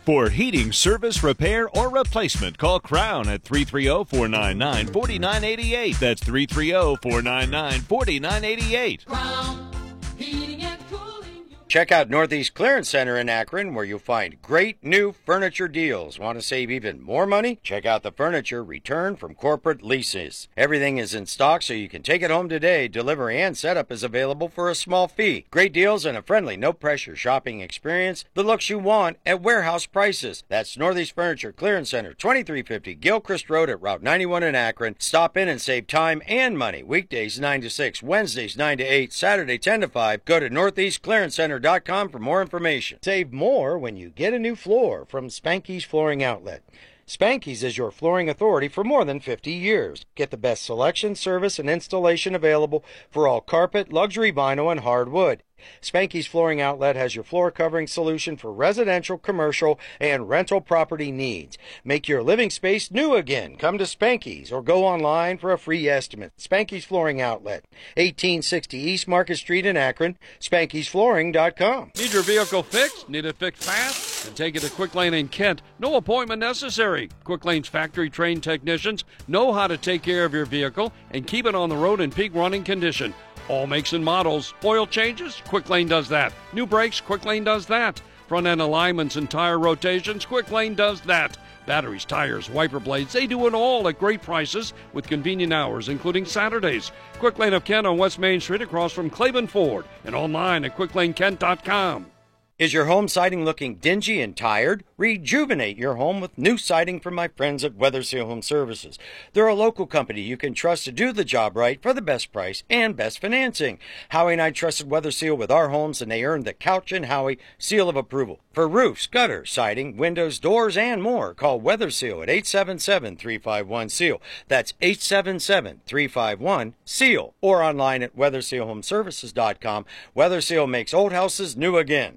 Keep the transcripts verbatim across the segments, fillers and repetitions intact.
For heating, service, repair, or replacement, call Crown at three three zero, four nine nine, four nine eight eight. That's three three zero, four nine nine, four nine eight eight. Crown Heating and Cooling. Check out Northeast Clearance Center in Akron, where you'll find great new furniture deals. Want to save even more money? Check out the furniture returned from corporate leases. Everything is in stock, so you can take it home today. Delivery and setup is available for a small fee. Great deals and a friendly, no-pressure shopping experience. The looks you want at warehouse prices. That's Northeast Furniture Clearance Center, twenty-three fifty Gilchrist Road at Route ninety-one in Akron. Stop in and save time and money. Weekdays nine to six, Wednesdays nine to eight, Saturday ten to five. Go to northeast clearance center dot com for more information. Save more when you get a new floor from Spanky's Flooring Outlet. Spanky's is your flooring authority for more than fifty years. Get the best selection, service, and installation available for all carpet, luxury vinyl, and hardwood. Spanky's Flooring Outlet has your floor covering solution for residential, commercial, and rental property needs. Make your living space new again. Come to Spanky's or go online for a free estimate. Spanky's Flooring Outlet, eighteen sixty East Market Street in Akron, spankys flooring dot com. Need your vehicle fixed? Need it fixed fast? Then take it to Quick Lane in Kent. No appointment necessary. Quick Lane's factory-trained technicians know how to take care of your vehicle and keep it on the road in peak running condition. All makes and models. Oil changes? Quick Lane does that. New brakes? Quick Lane does that. Front end alignments and tire rotations? Quick Lane does that. Batteries, tires, wiper blades, they do it all at great prices with convenient hours, including Saturdays. Quick Lane of Kent on West Main Street across from Claiborne Ford and online at quick lane kent dot com. Is your home siding looking dingy and tired? Rejuvenate your home with new siding from my friends at Weather Seal Home Services. They're a local company you can trust to do the job right for the best price and best financing. Howie and I trusted Weather Seal with our homes, and they earned the Couch and Howie seal of approval. For roofs, gutters, siding, windows, doors, and more, call Weather Seal at eight seven seven, three five one, S E A L. That's eight seven seven, three five one, S E A L. Or online at weather seal home services dot com. Weather Seal makes old houses new again.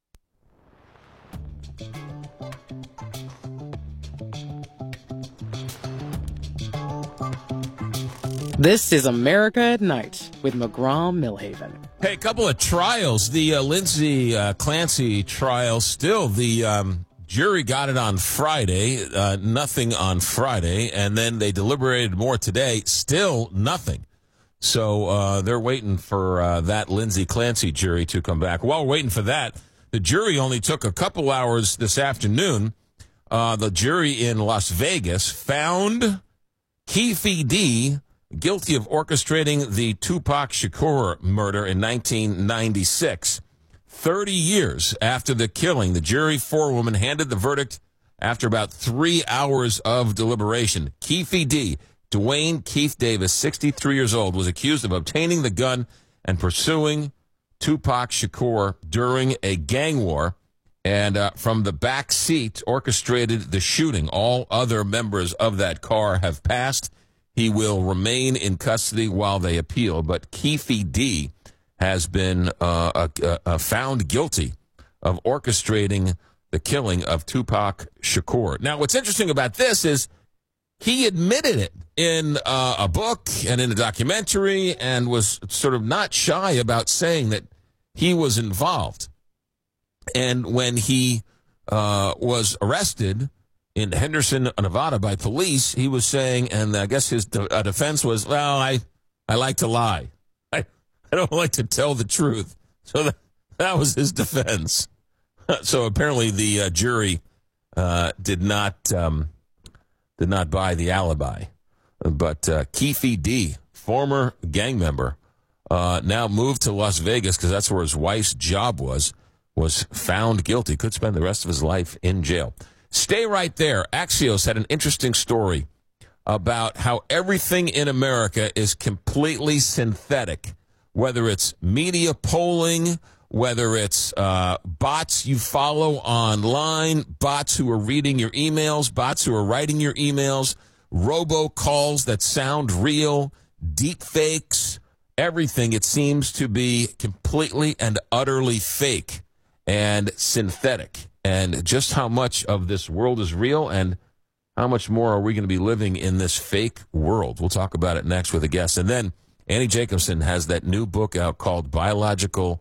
This is America at Night with McGraw Millhaven. Hey, a couple of trials. The uh, Lindsay uh, Clancy trial, still, the um, jury got it on Friday, uh, nothing on Friday, and then they deliberated more today, still nothing. So uh, they're waiting for uh, that Lindsay Clancy jury to come back. While we're waiting for that, the jury only took a couple hours this afternoon. Uh, the jury in Las Vegas found Keefe D guilty of orchestrating the Tupac Shakur murder in nineteen ninety-six. Thirty years after the killing, the jury forewoman handed the verdict after about three hours of deliberation. Keefe D, Dwayne Keith Davis, sixty-three years old, was accused of obtaining the gun and pursuing Tupac Shakur during a gang war, and uh, from the back seat orchestrated the shooting. All other members of that car have passed. He will remain in custody while they appeal, but Keefe D has been uh, uh, uh, found guilty of orchestrating the killing of Tupac Shakur. Now, what's interesting about this is he admitted it in uh, a book and in a documentary and was sort of not shy about saying that he was involved. And when he uh, was arrested in Henderson, Nevada, by police, he was saying, and I guess his de- uh, defense was, well, I, I like to lie. I, I don't like to tell the truth. So that, that was his defense. So apparently the uh, jury uh, did not um, did not buy the alibi. But uh, Keefe D, former gang member, uh, now moved to Las Vegas because that's where his wife's job was, was found guilty. Could spend the rest of his life in jail. Stay right there. Axios had an interesting story about how everything in America is completely synthetic, whether it's media polling, whether it's uh, bots you follow online, bots who are reading your emails, bots who are writing your emails, robocalls that sound real, deep fakes, everything. It seems to be completely and utterly fake and synthetic. And just how much of this world is real and how much more are we going to be living in this fake world? We'll talk about it next with a guest. And then Annie Jacobson has that new book out called Biological